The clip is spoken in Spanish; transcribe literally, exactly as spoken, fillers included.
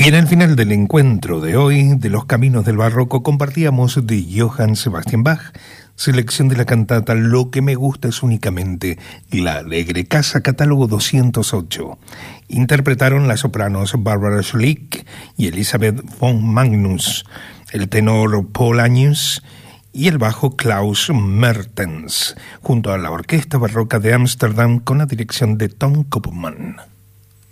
Y en el final del encuentro de hoy, de los caminos del barroco, compartíamos de Johann Sebastian Bach, selección de la cantata Lo que me gusta es únicamente la alegre casa, catálogo doscientos ocho. Interpretaron las sopranos Barbara Schlick y Elisabeth von Magnus, el tenor Paul Agnus y el bajo Klaus Mertens, junto a la Orquesta Barroca de Ámsterdam con la dirección de Tom Koopman.